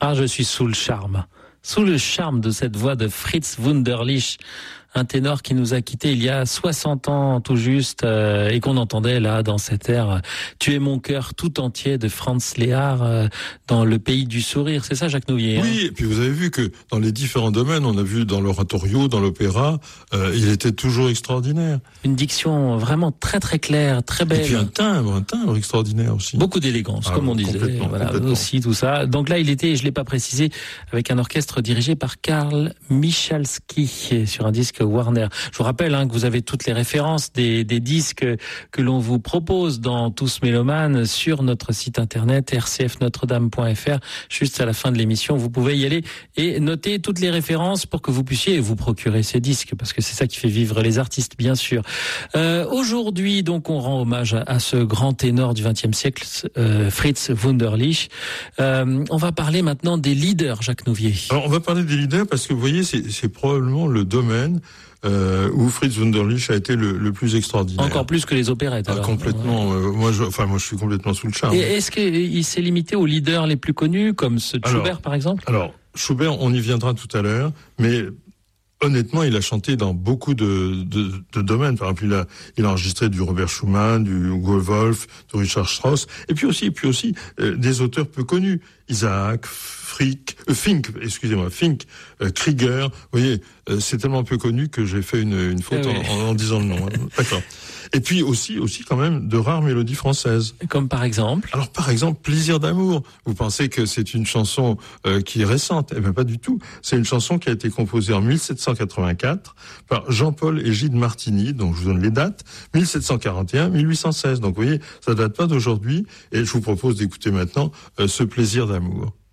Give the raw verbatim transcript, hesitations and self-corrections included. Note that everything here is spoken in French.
Ah, je suis sous le charme. Sous le charme de cette voix de Fritz Wunderlich, un ténor qui nous a quittés il y a soixante ans tout juste euh, et qu'on entendait là dans cet air « Tu es mon cœur tout entier » de Franz Lehár euh, dans Le Pays du Sourire. C'est ça, Jacques Nouvier? Oui, hein et puis vous avez vu que dans les différents domaines, on a vu dans l'oratorio, dans l'opéra, euh, il était toujours extraordinaire. Une diction vraiment très très claire, très belle. Et puis un timbre, un timbre extraordinaire aussi. Beaucoup d'élégance, Ah, comme on disait. complètement, Voilà, complètement. aussi tout ça. Donc là, il était, je l'ai pas précisé, avec un orchestre dirigé par Karl Michalski sur un disque Warner. Je vous rappelle hein, que vous avez toutes les références des, des disques que l'on vous propose dans Tous Mélomanes sur notre site internet r c f notre dame point f r. Juste à la fin de l'émission, vous pouvez y aller et noter toutes les références pour que vous puissiez vous procurer ces disques, parce que c'est ça qui fait vivre les artistes, bien sûr. Euh, aujourd'hui, donc, on rend hommage à, à ce grand ténor du vingtième siècle, euh, Fritz Wunderlich. Euh, on va parler maintenant des leaders, Jacques Nouvier. Alors, on va parler des leaders parce que vous voyez, c'est, c'est probablement le domaine euh, où Fritz Wunderlich a été le, le plus extraordinaire. Encore plus que les opérettes. Ah, alors. complètement. Euh, moi, je, enfin, moi, je suis complètement sous le charme. Et est-ce qu'il s'est limité aux leaders les plus connus, comme ceux de Alors, Schubert, par exemple? Alors, Schubert, on y viendra tout à l'heure, mais honnêtement, il a chanté dans beaucoup de, de, de domaines. Par exemple, il a, il a enregistré du Robert Schumann, du Hugo Wolf, de Richard Strauss, et puis aussi, et puis aussi euh, des auteurs peu connus. Isaac, Frick, euh, Fink, excusez-moi, Fink, euh, Krieger. Vous voyez, euh, c'est tellement peu connu que j'ai fait une, une faute ah oui. en, en, en disant le nom. Hein. D'accord. Et puis aussi, aussi quand même de rares mélodies françaises. Comme par exemple? Alors par exemple, Plaisir d'amour. Vous pensez que c'est une chanson euh, qui est récente? Eh bien pas du tout. C'est une chanson qui a été composée en mille sept cent quatre-vingt-quatre par Jean-Paul et Gide Martini. Donc je vous donne les dates. mille sept cent quarante et un, mille huit cent seize. Donc vous voyez, ça date pas d'aujourd'hui. Et je vous propose d'écouter maintenant euh, ce Plaisir d'amour.